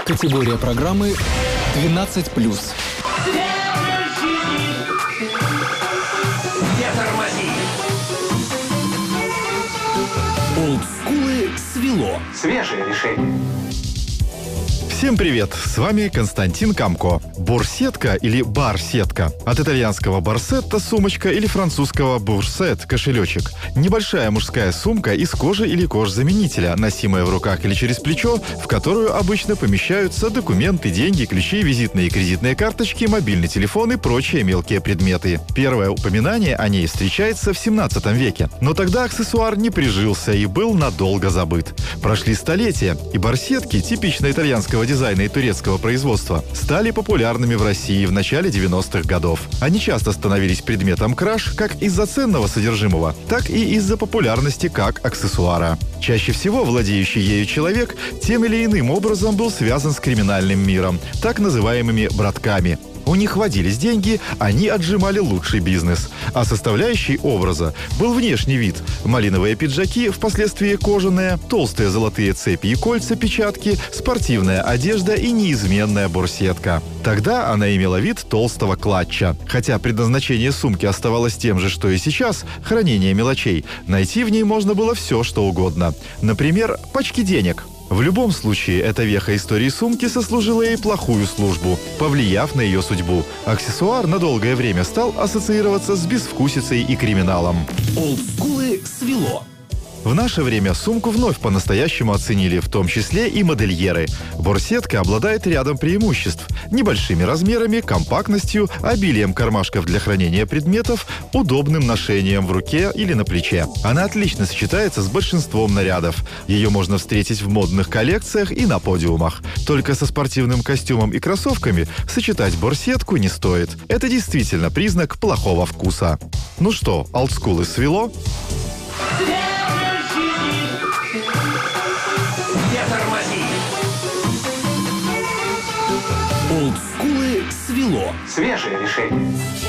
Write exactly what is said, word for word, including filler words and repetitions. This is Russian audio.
Категория программы двенадцать плюс. Олдскулы свело. Свежее решение. Всем привет! С вами Константин Камко. Борсетка или барсетка. От итальянского барсетта – сумочка или французского бурсет – кошелечек. Небольшая мужская сумка из кожи или кожзаменителя, носимая в руках или через плечо, в которую обычно помещаются документы, деньги, ключи, визитные и кредитные карточки, мобильный телефон и прочие мелкие предметы. Первое упоминание о ней встречается в семнадцатом веке. Но тогда аксессуар не прижился и был надолго забыт. Прошли столетия, и барсетки типично итальянского дизайна и турецкого производства стали популярными в России в начале девяностых годов. Они часто становились предметом краж как из-за ценного содержимого, так и из-за популярности как аксессуара. Чаще всего владеющий ею человек тем или иным образом был связан с криминальным миром, так называемыми братками. У них водились деньги, они отжимали лучший бизнес. А составляющей образа был внешний вид. Малиновые пиджаки, впоследствии кожаные, толстые золотые цепи и кольца, печатки, спортивная одежда и неизменная бурсетка. Тогда она имела вид толстого клатча. Хотя предназначение сумки оставалось тем же, что и сейчас – хранение мелочей. Найти в ней можно было все, что угодно. Например, пачки денег. В любом случае, эта веха истории сумки сослужила ей плохую службу, повлияв на ее судьбу. Аксессуар на долгое время стал ассоциироваться с безвкусицей и криминалом. Олдскулы свело. В наше время сумку вновь по-настоящему оценили, в том числе и модельеры. Борсетка обладает рядом преимуществ – небольшими размерами, компактностью, обилием кармашков для хранения предметов, удобным ношением в руке или на плече. Она отлично сочетается с большинством нарядов. Ее можно встретить в модных коллекциях и на подиумах. Только со спортивным костюмом и кроссовками сочетать борсетку не стоит. Это действительно признак плохого вкуса. Ну что, олдскулы свело? Олдскулы свело. Свежее решение.